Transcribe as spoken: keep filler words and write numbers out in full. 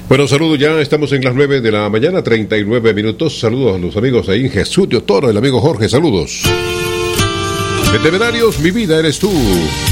Bueno, saludos, ya estamos en las nueve de la mañana, treinta y nueve minutos. Saludos a los amigos ahí en Jesús de Toro, el amigo Jorge, saludos. Veterinarios, mi vida eres tú.